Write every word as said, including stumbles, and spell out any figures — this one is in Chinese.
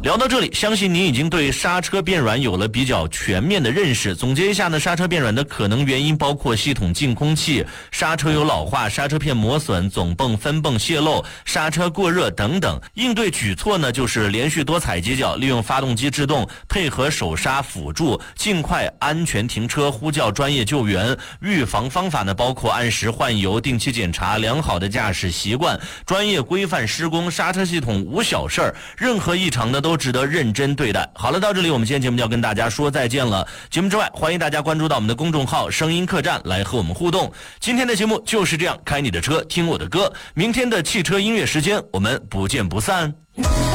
聊到这里，相信您已经对刹车变软有了比较全面的认识。总结一下呢，刹车变软的可能原因包括系统净空气、刹车油老化、刹车片磨损、总泵分泵泄漏、刹车过热等等。应对举措呢，就是连续多踩几脚，利用发动机制动，配合手刹辅助，尽快安全停车，呼叫专业救援。预防方法呢，包括按时换油、定期检查、良好的驾驶习惯、专业规范施工。刹车系统无小事儿，任何异常呢都值得认真对待。好了，到这里我们今天节目就要跟大家说再见了。节目之外，欢迎大家关注到我们的公众号声音客栈来和我们互动。今天的节目就是这样，开你的车，听我的歌。明天的汽车音乐时间，我们不见不散。